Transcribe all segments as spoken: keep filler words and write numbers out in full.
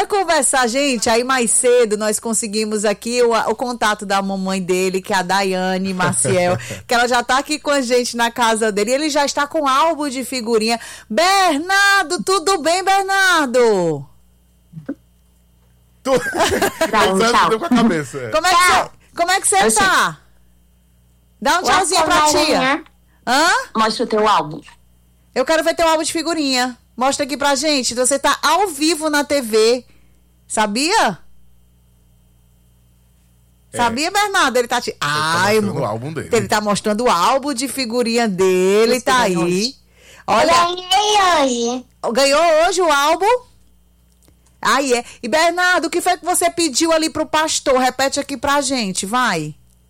bora conversar, gente. Aí mais cedo nós conseguimos aqui o, o contato da mamãe dele, que é a Daiane Maciel, que ela já tá aqui com a gente na casa dele. E ele já está com um álbum de figurinha. Bernardo, tudo bem, Bernardo? Tu... Tchau, deu com a cabeça. Como é que você, como é que você tá? Dá um tchauzinho pra tia. Hã? Mostra o teu álbum. Eu quero ver teu álbum de figurinha. Mostra aqui pra gente. Você tá ao vivo na T V. Sabia? É. Sabia, Bernardo? Ele tá te... Ai, mostrando o álbum dele. Ele tá mostrando o álbum de figurinha dele. Tá aí. Hoje. Olha. Eu ganhei hoje. Ganhou hoje o álbum? Aí é. E Bernardo, o que foi que você pediu ali pro pastor? Repete aqui pra gente, vai.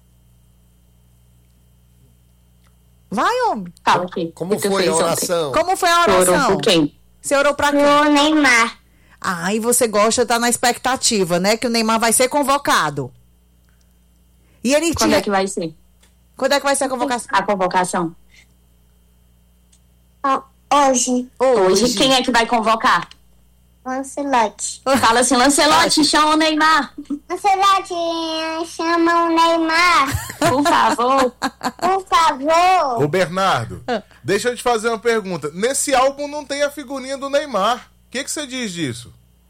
Vai, homem. Fala aqui. Como foi a oração? Como foi a oração? Orou por quem? Você orou pra quem? O Neymar. Ah, e você gosta, tá na expectativa, né? Que o Neymar vai ser convocado. E ele Quando tinha... é que vai ser? Quando é que vai ser a convocação? A convocação. Hoje. Hoje. Hoje. Quem é que vai convocar? Lancelote. Fala assim, Lancelote, chama o Neymar. Lancelote, chama o Neymar. Por favor. Por favor. Ô, Bernardo, deixa eu te fazer uma pergunta. Nesse álbum não tem a figurinha do Neymar. O que, que você diz disso?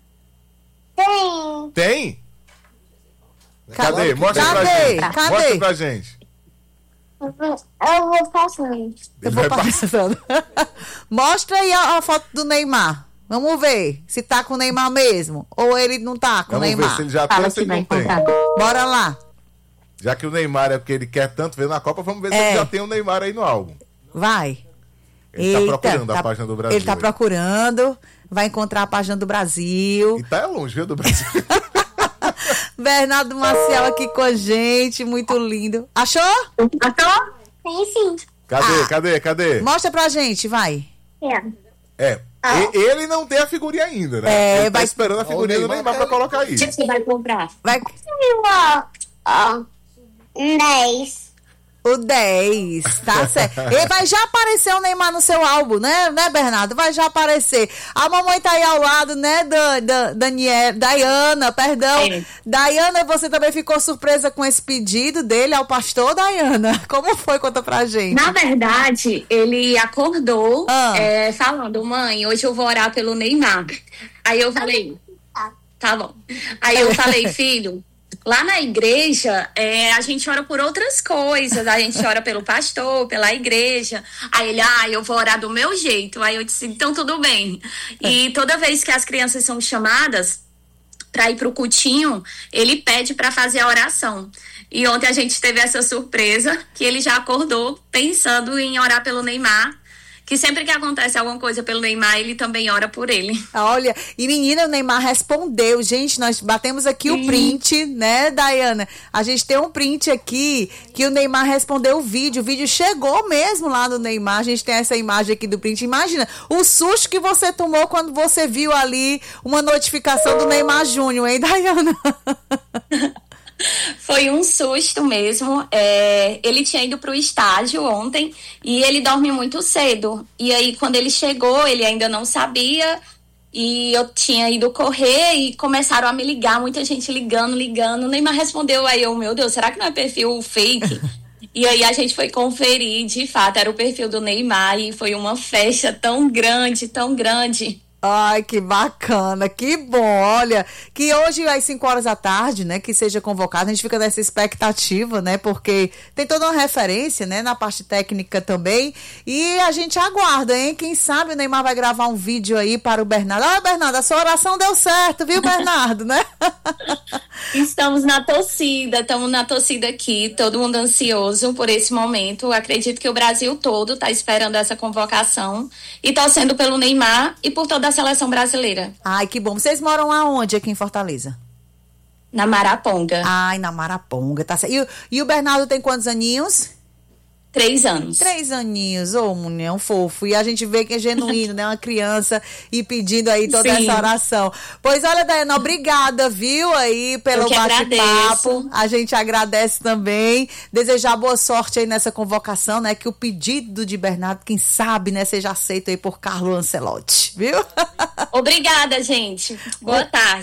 Tem. Tem? Cadê? Cadê? Mostra Cadê? pra gente. Cadê? Mostra pra gente. Eu vou, eu vou passando. Eu vou passando. Mostra aí a, a foto do Neymar. Vamos ver se tá com o Neymar mesmo. Ou ele não tá com o Vamos Neymar. ver se ele já Fala tem ou se que ele vai não tem. contar. Bora lá. Já que o Neymar é porque ele quer tanto ver na Copa, vamos ver se É. ele já tem o Neymar aí no álbum. Vai. Ele Eita, tá procurando tá- a página do Brasil. Ele tá procurando. Vai encontrar a página do Brasil. E tá longe, viu, do Brasil. Bernardo Maciel aqui com a gente. Muito lindo. Achou? Achou? Tem sim. Cadê, Ah. cadê, cadê? Mostra pra gente, vai. É. É, e- ele não tem a figurinha ainda, né? É, ele tá vai- esperando a figurinha Ó, o do Neymar Neymar pra tá- colocar aí. O que você vai comprar? Vai. Ó, ó. Dez. O dez, tá certo. E vai já aparecer o Neymar no seu álbum, né, né, Bernardo? Vai já aparecer. A mamãe tá aí ao lado, né, da, da Daniel, Daiana, perdão. É. Daiana, você também ficou surpresa com esse pedido dele ao pastor, Daiana? Como foi? Conta pra gente. Na verdade, ele acordou Ah. é, falando, mãe, hoje eu vou orar pelo Neymar. Aí eu falei, tá bom. Aí eu falei, filho, lá na igreja, é, a gente ora por outras coisas. A gente ora pelo pastor, pela igreja. Aí ele, ah, eu vou orar do meu jeito. Aí eu disse, então tudo bem. E toda vez que as crianças são chamadas para ir pro cultinho, ele pede para fazer a oração. E ontem a gente teve essa surpresa, que ele já acordou pensando em orar pelo Neymar. Que sempre que acontece alguma coisa pelo Neymar, ele também ora por ele. Olha, e menina, o Neymar respondeu. Gente, nós batemos aqui o print, né, Daiana? A gente tem um print aqui que o Neymar respondeu o vídeo. O vídeo chegou mesmo lá no Neymar. A gente tem essa imagem aqui do print. Imagina o susto que você tomou quando você viu ali uma notificação do Neymar Júnior, hein, Daiana? Foi um susto mesmo. É, ele tinha ido para o estágio ontem e ele dorme muito cedo. E aí, quando ele chegou, ele ainda não sabia. E eu tinha ido correr e começaram a me ligar. Muita gente ligando, ligando. O Neymar respondeu. Aí eu, meu Deus, será que não é perfil fake? E aí a gente foi conferir. De fato, era o perfil do Neymar. E foi uma festa tão grande, tão grande. Ai, que bacana, que bom. Olha, que hoje às cinco horas da tarde, né, que seja convocado, a gente fica nessa expectativa, né, porque tem toda uma referência, né, na parte técnica também, e a gente aguarda, hein, quem sabe o Neymar vai gravar um vídeo aí para o Bernardo. Olha, Bernardo, a sua oração deu certo, viu, Bernardo, né? Estamos na torcida, estamos na torcida aqui, todo mundo ansioso por esse momento. Acredito que o Brasil todo está esperando essa convocação e torcendo pelo Neymar e por toda a seleção brasileira. Ai, que bom. Vocês moram aonde aqui em Fortaleza? Na Maraponga. Ai, na Maraponga, tá certo. E, o- e o Bernardo tem quantos aninhos? Três anos. Três aninhos, ô, mulher, fofo. E a gente vê que é genuíno, né? Uma criança e pedindo aí toda Sim. essa oração. Pois olha, Daiana, obrigada, viu, aí, pelo Eu que bate-papo. agradeço. A gente agradece também. Desejar boa sorte aí nessa convocação, né? Que o pedido de Bernardo, quem sabe, né, seja aceito aí por Carlo Ancelotti, viu? Obrigada, gente. Boa tarde.